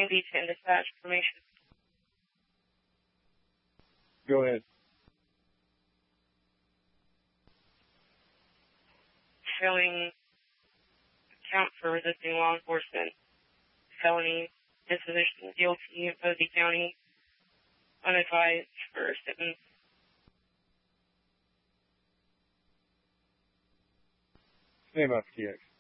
Andy 10 dispatch information. Go ahead. Showing account for resisting law enforcement, felony, disposition, guilty in Posey County, unadvised for sentence. Name up TX.